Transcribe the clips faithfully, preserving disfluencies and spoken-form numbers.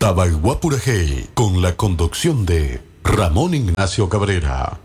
Tabaiguapurajey, con la conducción de Ramón Ignacio Cabrera.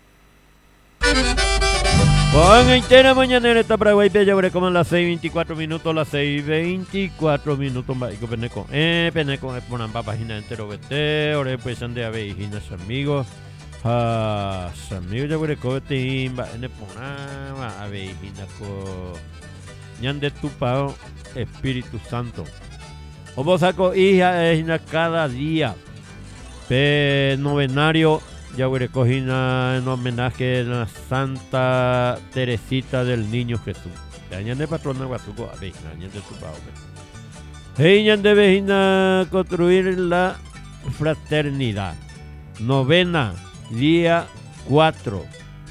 Con entera mañanera está Paraguay, ya veré como las seis veinticuatro minutos, las seis veinticuatro minutos, va, y con Peneco, eh, Peneco, es por una página entero, vete, ahora pues ande a ver, hijinas amigos, ah, amigos, ya veré como te va, en el programa, a ver, hijinas, co, ñan de tu pao, Espíritu Santo, o vos saco hija, hijinas, cada día, pe novenario, ya veré cojina en homenaje a la Santa Teresita del Niño Jesús. Añan de patrona guasuco, a ver, añan de su pao. Añan de vejina construir la fraternidad. Novena, día cuatro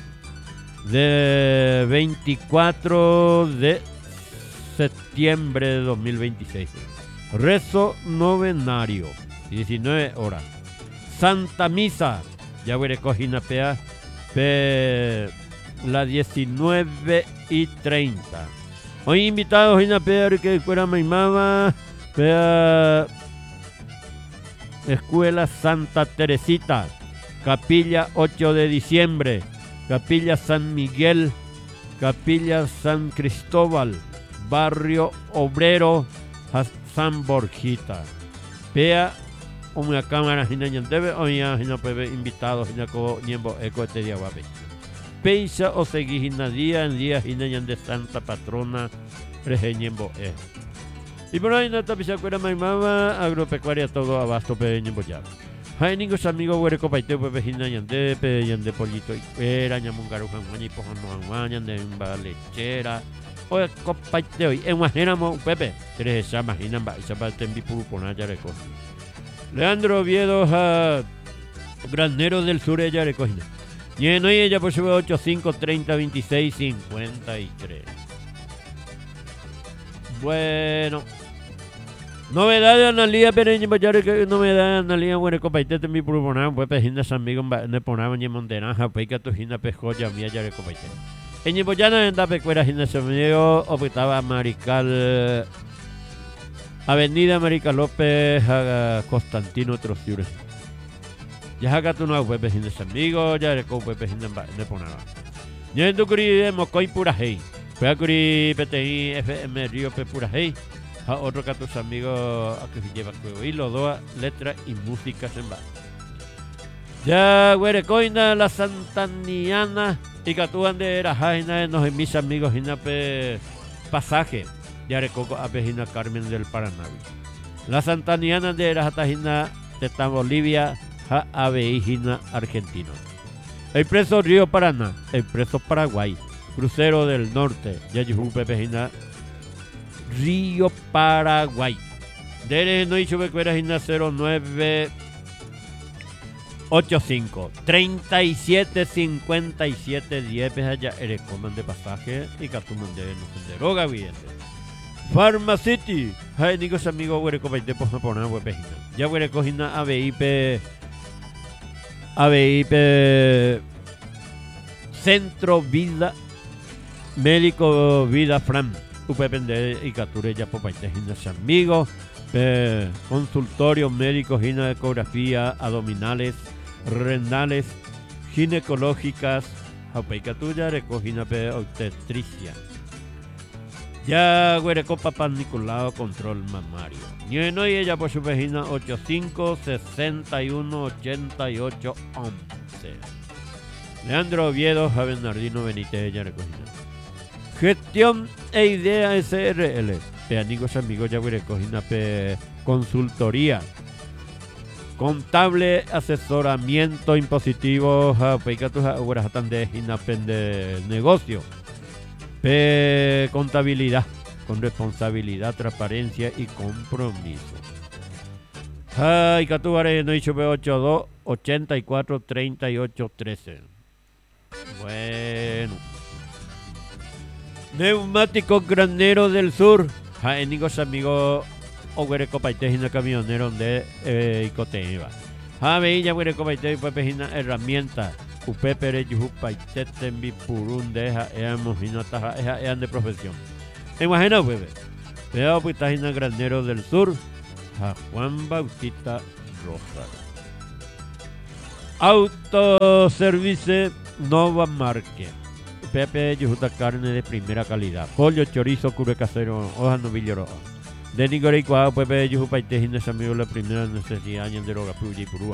de veinticuatro de septiembre de dos mil veintiséis. Rezo novenario, diecinueve horas. Santa Misa. Ya voy a cojina pea, pe la diecinueve y treinta. Hoy invitados a pea que fuera mi mamá, pea Escuela Santa Teresita, Capilla ocho de diciembre, Capilla San Miguel, Capilla San Cristóbal, Barrio Obrero, San Borjita. Pea una cámara hinañan debe o ya hina pebe invitados hina ko niembo eco este día guape. Peisa o segui hina día en día hinañan de Santa Patrona regeñembo e. Y por ahí no está pisa cuera mi mamá agropecuaria todo abasto pe ñembo ya. Hay ningún amigo güere copaite pebe hinañan de pe yan de pollito y era ñamungarujan mañi pojan no mañan de lechera. O copaite hoy en guajéramo pepe tres esa imaginan ba esa parte en bipuru pona ya reco. Leandro Oviedo, uh, Granero del Sur, ella recogida. Lleno y ella por su ocho cinco treinta veintiséis cincuenta y tres. Bueno. Novedad de Analía, pero en novedad de Analía, bueno, compaite mi pulmonar, pues pejina San Miguel, ne ponaba ni montenaja, peika tu jina pescoya, mía ya recompaite. En Yiboyana en da pecuera jina San Miguel, optaba Marical. Avenida América López, a Constantino Trociures. Ya acá tú no puedes de amigos, ya eres como puedes de poner. Ya en tu curi Mocoy Purajey. Fue a curi P T I F M Río P Purajey. A otro que tus amigos a que se lleva juego. Y los dos letras y músicas en bar. Ya güere coina la Santaniana. Y que tú andes era jaina nos mis amigos hinape pasaje. Ya recoco a Pejina Carmen del Paraná. La Santaniana de Rajatajina de Bolivia a Aveijina Argentina. El preso Río Paraná, el preso Paraguay, crucero del norte, ya Yujupe Pejina Río Paraguay. Dere no hizo becuerajina cero nueve ochenta y cinco treinta y siete cincuenta y siete diez allá eres coman de pasaje y catuman de no de droga bien. Pharmacity, hay ningún amigo güere copaite por no poner web pejina. Ya güere cojina A B I P A B I P Centro Vida Médico Vida Fran. Upepende y capture ya por paite jinas amigos. Consultorio médico, gina ecografía, abdominales, renales, ginecológicas, japeicatuya, recogina pe obstetricia. Ya güere copa pan Nicolao control mamario. Lleno y ella por su vecina ochenta y cinco sesenta y uno ochenta y ocho once. Leandro Oviedo, Bernardino Benítez, ella recogina. Gestión e idea S R L. Pe amigos amigos ya güere cogina pe consultoría. Contable, asesoramiento impositivo, japeicatu ahora están de de negocio. P contabilidad con responsabilidad, transparencia y compromiso. Ay, Catubare no hizo B ochenta y dos ochenta y cuatro treinta y ocho trece. Bueno. Neumáticos Granero del Sur. Ay, amigos amigos, Oguere Copaitejina camionero de eh, Icoteva. Ah, veía Oguere Copaitejina Pepejina herramienta. Upepere Yupaiteten Bipurun deja eamos y no taja ean de profesión. En Guajena, bebé. Veo Pitagina Granero del Sur. a Juan Bautista Rosario. Autoservice Nova Market. Pepe Yujuta, carne de primera calidad. Pollo, chorizo, cure casero, hojas novillo roja. De Nicoricua, Pepe Yujupaite, Ginés amigos, la primera necesidad, en droga, puya y purúa.